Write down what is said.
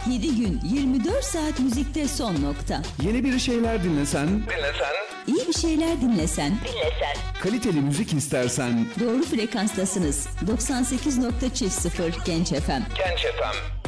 7 gün 24 saat müzikte son nokta. Yeni bir şeyler dinlesen, İyi bir şeyler dinlesen, kaliteli müzik istersen, doğru frekanstasınız. 98.0 Genç FM. Genç FM.